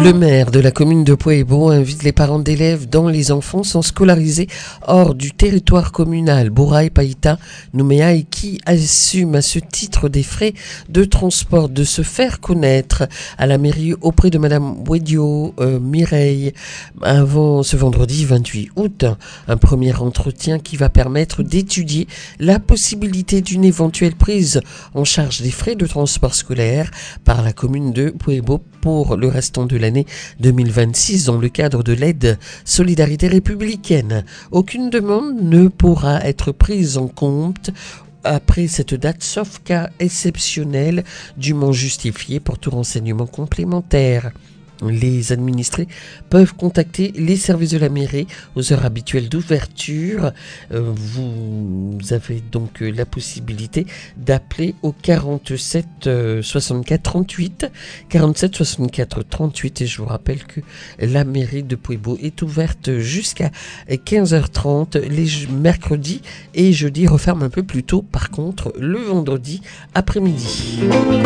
Le maire de la commune de Puebo invite les parents d'élèves dont les enfants sont scolarisés hors du territoire communal, Bouraï, Païta, Nouméa, et qui assument à ce titre des frais de transport de se faire connaître à la mairie auprès de Madame Wedio Mireille avant ce vendredi 28 août. Un premier entretien qui va permettre d'étudier la possibilité d'une éventuelle prise en charge des frais de transport scolaire par la commune de Puebo pour le restant de l'année 2026 dans le cadre de l'aide Solidarité républicaine. Aucune demande ne pourra être prise en compte après cette date, sauf cas exceptionnel dûment justifié pour tout renseignement complémentaire. Les administrés peuvent contacter les services de la mairie aux heures habituelles d'ouverture. Vous avez donc la possibilité d'appeler au 47 64 38 47 64 38 et je vous rappelle que la mairie de Puebo est ouverte jusqu'à 15h30 les mercredis et jeudi referme un peu plus tôt par contre le vendredi après-midi.